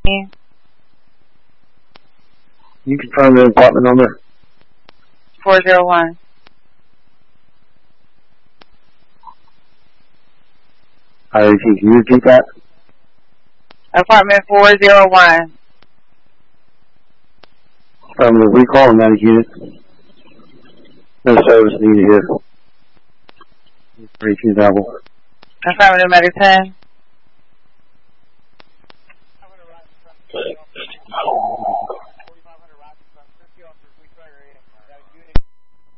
You confirm the apartment number? 401. I repeat, can you repeat that? Apartment 401. Affirmative, we call the medic unit. No service needed here. 32 double. Affirmative, medic 10.